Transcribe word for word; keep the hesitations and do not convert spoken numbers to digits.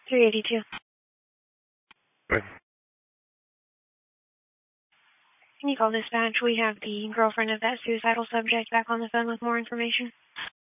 three eighty-two. Right. Can you call dispatch? We have the girlfriend of that suicidal subject back on the phone with more information.